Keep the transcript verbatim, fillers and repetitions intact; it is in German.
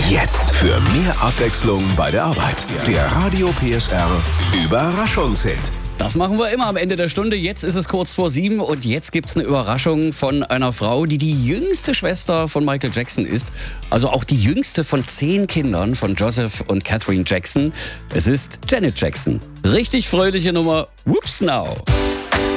Jetzt für mehr Abwechslung bei der Arbeit. Der Radio P S R Überraschungshit. Das machen wir immer am Ende der Stunde. Jetzt ist es kurz vor sieben und jetzt gibt's eine Überraschung von einer Frau, die die jüngste Schwester von Michael Jackson ist. Also auch die jüngste von zehn Kindern von Joseph und Catherine Jackson. Es ist Janet Jackson. Richtig fröhliche Nummer. Whoops Now.